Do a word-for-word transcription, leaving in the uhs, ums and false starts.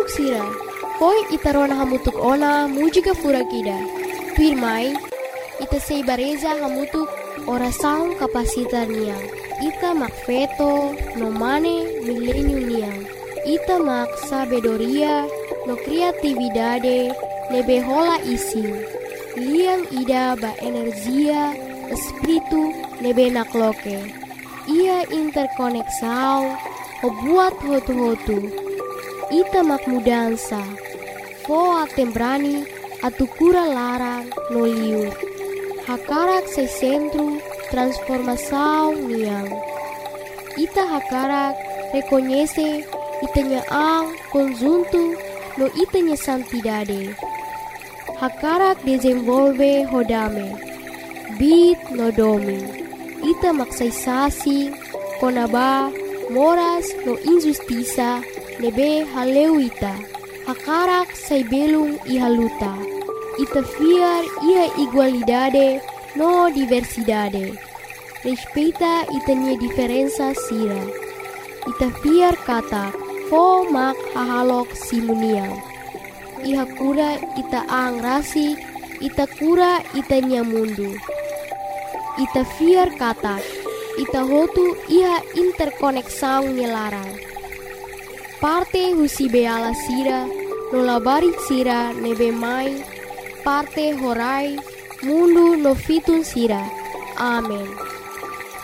Manuk sira, koi itarona hamutuk ona mujika furakida. Pirmai, ita seibareza hamutuk orasaun kapasitar niang. Ita mak feto no mane milenium niang. Ita mak sabedoria no kreatividade nebe hola ising. Liang ida ba energia espiritu nebe nakloke. Ia interkoneksau o buat hotu-hotu. Ita mak mudansa. Fo atembrani atukura larang no liur. Hakarak se centro transformação niang. Ita hakarak reconhece itanya ang conjunto no itanya santidade. Hakarak desenvolve hodame. Bit no domi. Ita maksaysasi konaba moras no injustiça nebe haleuita. Hakarak say belung ihaluta. Ita fiar ia igualdade no diversidade. Respeita itanya diferença sira. Ita fiar kata fo mak hahalok simuniang. Iha kura ita ang rasi, ita kura itanya mundu. Ita fiar kata, ita hotu iha interkoneksang nyelarang. Parte husi beala sira, nolabarit sira nebe mai, parte horai, mundu no fitun sira. Amen.